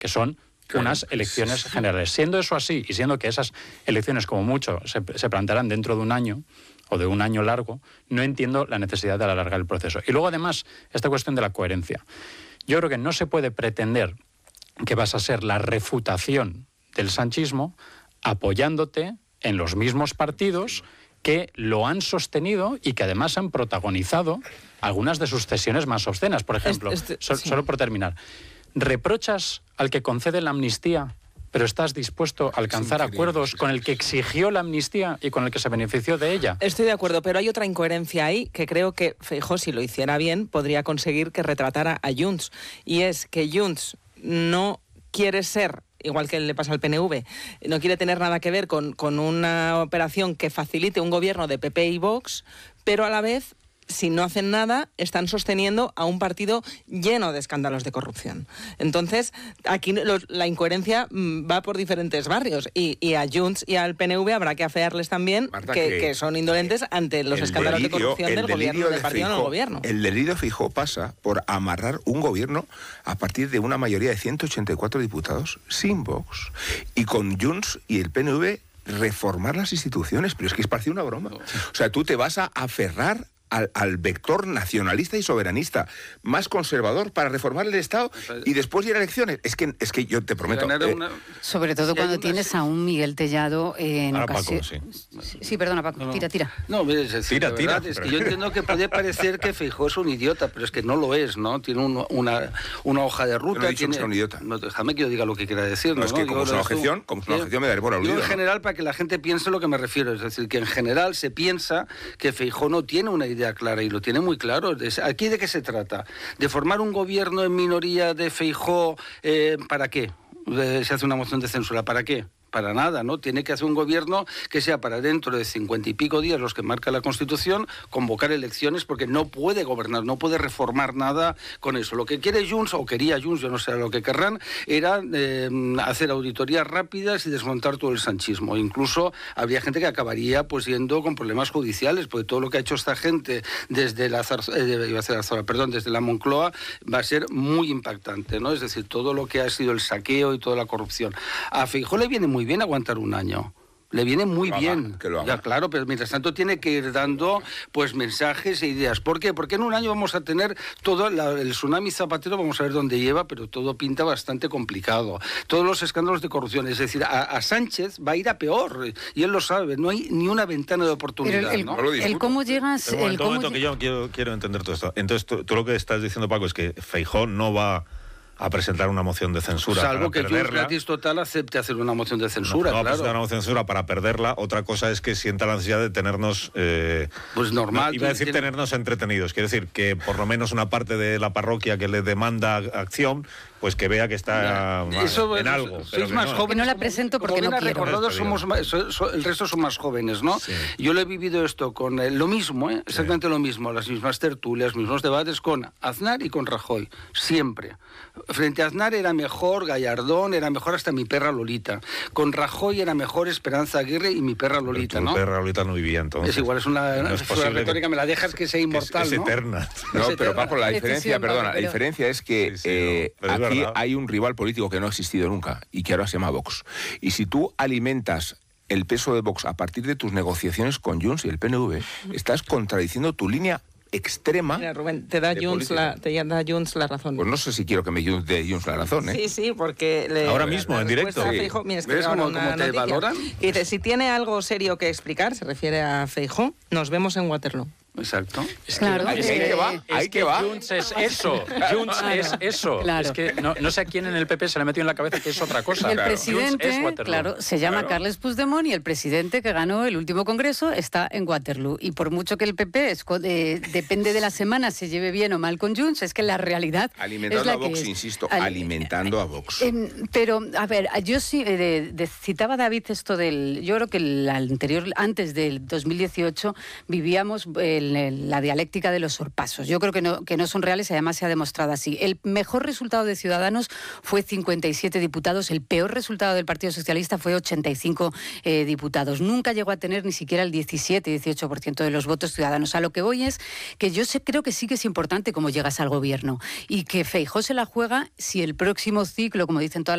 que son unas elecciones generales. Siendo eso así, y siendo que esas elecciones como mucho se plantearán dentro de un año, o de un año largo, no entiendo la necesidad de alargar el proceso. Y luego, además, esta cuestión de la coherencia. Yo creo que no se puede pretender que vas a ser la refutación del sanchismo apoyándote en los mismos partidos que lo han sostenido y que además han protagonizado algunas de sus cesiones más obscenas. Por ejemplo, solo por terminar, ¿reprochas al que concede la amnistía, pero estás dispuesto a alcanzar acuerdos con el que exigió la amnistía y con el que se benefició de ella? Estoy de acuerdo, pero hay otra incoherencia ahí que creo que Feijóo, si lo hiciera bien, podría conseguir que retratara a Junts. Y es que Junts no quiere ser, igual que le pasa al PNV, no quiere tener nada que ver con una operación que facilite un gobierno de PP y Vox, pero a la vez, si no hacen nada, están sosteniendo a un partido lleno de escándalos de corrupción. Entonces, aquí la incoherencia va por diferentes barrios y a Junts y al PNV habrá que afearles también, Marta, que son indolentes ante los escándalos de corrupción del gobierno, del partido en el gobierno. El delirio Feijóo pasa por amarrar un gobierno a partir de una mayoría de 184 diputados sin Vox y con Junts y el PNV reformar las instituciones, pero es que parece una broma. O sea, tú te vas a aferrar al vector nacionalista y soberanista más conservador para reformar el Estado y después ir a elecciones. Es que yo te prometo... Sobre todo cuando tienes a un Miguel Tellado en ocasión... Sí, perdona, Paco, tira. No, es decir, tira. Es que yo entiendo que puede parecer que Feijóo es un idiota, pero es que no lo es, ¿no? Tiene una hoja de ruta. No he dicho que sea un idiota. No, déjame que yo diga lo que quiera decir. No, es que como es una objeción me daré por aludido. Yo en general, para que la gente piense lo que me refiero, es decir, que en general se piensa que Feijóo no tiene una idea clara y lo tiene muy claro. ¿Aquí de qué se trata? ¿De formar un gobierno en minoría de Feijóo? ¿Para qué? Se hace una moción de censura. ¿Para qué? Para nada, ¿no? Tiene que hacer un gobierno que sea para dentro de 50 y pico días, los que marca la Constitución, convocar elecciones, porque no puede gobernar, no puede reformar nada con eso. Lo que quiere Junts, o quería Junts, yo no sé lo que querrán, era hacer auditorías rápidas y desmontar todo el sanchismo. Incluso habría gente que acabaría pues yendo con problemas judiciales, porque todo lo que ha hecho esta gente desde desde la Moncloa va a ser muy impactante, ¿no? Es decir, todo lo que ha sido el saqueo y toda la corrupción. A Feijóo le viene muy bien aguantar un año. Le viene muy bien. Ya, claro, pero mientras tanto tiene que ir dando pues mensajes e ideas. ¿Por qué? Porque en un año vamos a tener todo el tsunami Zapatero, vamos a ver dónde lleva, pero todo pinta bastante complicado. Todos los escándalos de corrupción, es decir, a Sánchez va a ir a peor, y él lo sabe, no hay ni una ventana de oportunidad. El cómo llegas... Un momento que yo quiero entender todo esto. Entonces, tú lo que estás diciendo, Paco, es que Feijóo no va a presentar una moción de censura salvo para que Junts gratis total acepte hacer una moción de censura, no va a claro. presentar una moción de censura para perderla. Otra cosa es que sienta la necesidad de tenernos... pues normal. Iba a decir tenernos entretenidos. Quiere decir que por lo menos una parte de la parroquia que le demanda acción, pues que vea que está en algo. Sois más jóvenes. Que no la presento porque no quiero. Recordado, el resto son más jóvenes, ¿no? Sí. Yo lo he vivido esto con lo mismo, exactamente lo mismo, las mismas tertulias, los mismos debates con Aznar y con Rajoy, siempre. Frente a Aznar era mejor Gallardón, era mejor hasta mi perra Lolita. Con Rajoy era mejor Esperanza Aguirre y mi perra Lolita, ¿no? Mi perra Lolita no vivía entonces. Es igual, es una retórica, me la dejas que sea inmortal, es eterna. No, pero Paco, la diferencia, la diferencia es que aquí hay un rival político que no ha existido nunca y que ahora se llama Vox. Y si tú alimentas el peso de Vox a partir de tus negociaciones con Junts y el PNV, estás contradiciendo tu línea extrema. Mira, Rubén, te da Junts la razón. Pues no sé si quiero que me dé Junts la razón, ¿eh? Sí, porque... ahora mismo, en directo. Feijóo, mira, ¿ves cómo te valoran? Y dice, si tiene algo serio que explicar, se refiere a Feijóo, nos vemos en Waterloo. Exacto. Claro. Ahí que va. Junts es eso. Junts es eso. Claro. Es que no sé a quién en el PP se le metió en la cabeza que es otra cosa. Y el presidente, se llama Carles Puigdemont y el presidente que ganó el último congreso está en Waterloo. Y por mucho que el PP depende de la semana se lleve bien o mal con Junts, es que la realidad alimentando es la a Vox, que insisto, alimentando a Vox. Pero, a ver, yo sí citaba David esto yo creo que antes del 2018 vivíamos la dialéctica de los sorpasos. Yo creo que no son reales y además se ha demostrado así. El mejor resultado de Ciudadanos fue 57 diputados, el peor resultado del Partido Socialista fue 85 diputados. Nunca llegó a tener ni siquiera el 17-18% de los votos ciudadanos. A lo que voy es que yo creo que sí que es importante cómo llegas al gobierno y que Feijóo se la juega si el próximo ciclo, como dicen todas